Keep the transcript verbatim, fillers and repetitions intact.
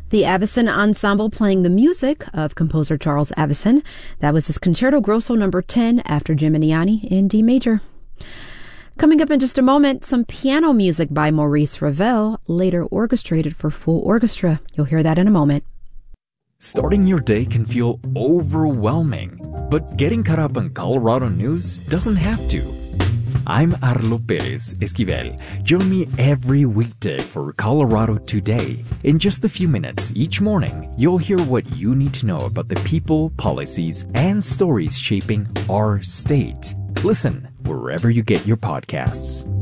The Avicen Ensemble playing the music of composer Charles Avicen. That was his Concerto Grosso number ten after Gimignani in D major. Coming up in just a moment, some piano music by Maurice Ravel, later orchestrated for full orchestra. You'll hear that in a moment. Starting your day can feel overwhelming, but getting caught up on Colorado news doesn't have to. I'm Arlo Perez Esquivel. Join me every weekday for Colorado Today. In just a few minutes each morning, you'll hear what you need to know about the people, policies, and stories shaping our state. Listen wherever you get your podcasts.